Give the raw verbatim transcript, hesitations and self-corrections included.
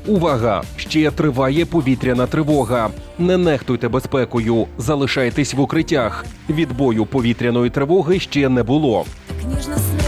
Увага! Ще триває повітряна тривога. Не нехтуйте безпекою, залишайтесь в укриттях. Відбою повітряної тривоги ще не було. Так ніжно